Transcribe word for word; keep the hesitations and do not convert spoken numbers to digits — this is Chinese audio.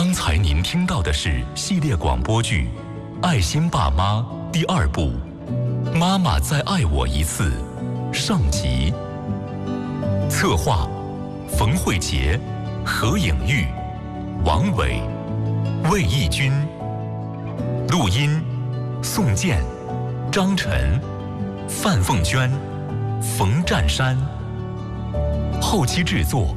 刚才您听到的是系列广播剧《爱心爸妈》第二部《妈妈再爱我一次》上集。策划：冯慧杰、何颖玉、王伟、魏义军。录音：宋健、张晨、范凤娟、冯占山。后期制作：